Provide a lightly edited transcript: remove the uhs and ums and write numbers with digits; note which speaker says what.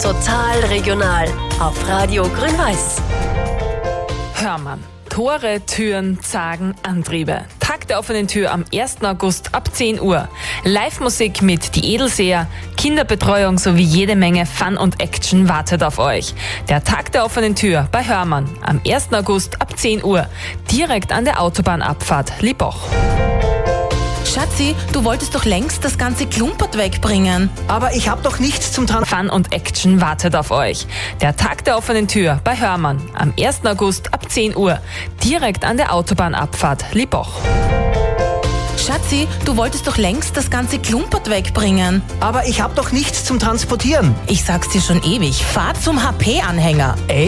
Speaker 1: Total regional auf Radio Grün-Weiß.
Speaker 2: Hörmann. Tore, Türen, Zagen, Antriebe. Tag der offenen Tür am 1. August ab 10 Uhr. Live-Musik mit Die Edelseher, Kinderbetreuung sowie jede Menge Fun und Action wartet auf euch. Der Tag der offenen Tür bei Hörmann am 1. August ab 10 Uhr. Direkt an der Autobahnabfahrt Liboch.
Speaker 3: Schatzi, du wolltest doch längst das ganze Klumpert wegbringen.
Speaker 4: Aber ich habe doch nichts zum
Speaker 2: Fun und Action wartet auf euch. Der Tag der offenen Tür bei Hörmann am 1. August ab 10 Uhr. Direkt an der Autobahnabfahrt Liboch.
Speaker 3: Schatzi, du wolltest doch längst das ganze Klumpert wegbringen.
Speaker 4: Aber ich habe doch nichts zum Transportieren.
Speaker 3: Ich sag's dir schon ewig, fahr zum HP-Anhänger.